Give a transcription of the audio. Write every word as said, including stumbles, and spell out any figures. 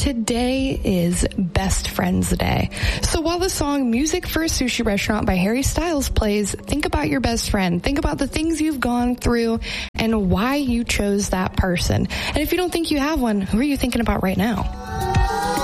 today is Best Friends Day. So while the song Music for a Sushi Restaurant by Harry Styles plays, think about your best friend. Think about the things you've gone through and why you chose that person. And if you don't think you have one, who are you thinking about right now?